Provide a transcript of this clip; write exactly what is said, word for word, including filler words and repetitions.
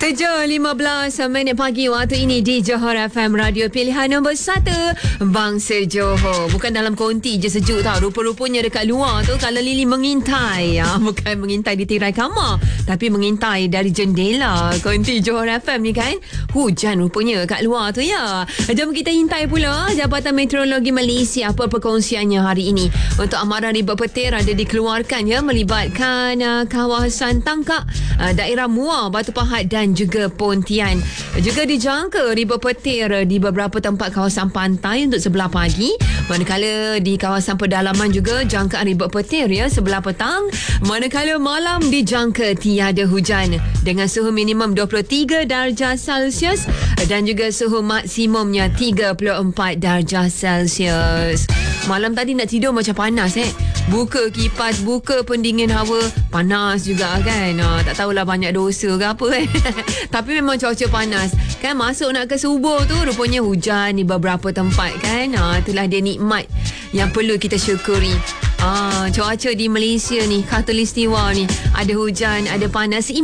tujuh lima belas minit pagi waktu ini di Johor F M, radio pilihan nombor satu Bangsa Johor. Bukan dalam konti je sejuk tau. Rupa-rupanya dekat luar tu kalau Lily mengintai, ya, bukan mengintai di tirai kamar, tapi mengintai dari jendela konti Johor F M ni kan. Hujan rupanya kat luar tu, ya. Jom kita intai pula Jabatan Meteorologi Malaysia apa perkongsiannya hari ini. Untuk amaran ribut petir ada dikeluarkan, ya, melibatkan uh, kawasan Tangkak, uh, daerah Muar, Batu Pahat dan juga Pontian. Juga dijangka ribut petir di beberapa tempat kawasan pantai untuk sebelah pagi. Manakala di kawasan pedalaman juga jangkaan ribut petir, ya, sebelah petang. Manakala malam dijangka tiada hujan dengan suhu minimum dua puluh tiga darjah Celsius dan juga suhu maksimumnya tiga puluh empat darjah Celsius. Malam tadi nak tidur macam panas, eh. Buka kipas, buka pendingin hawa, panas juga kan. Ha, tak tahulah banyak dosa ke apa, eh. Tapi memang cuaca panas. Kan masuk nak ke subuh tu rupanya hujan di beberapa tempat kan. Ha, itulah dia nikmat yang perlu kita syukuri. Ah, cuaca di Malaysia ni, khatulistiwa ni, ada hujan, ada panas.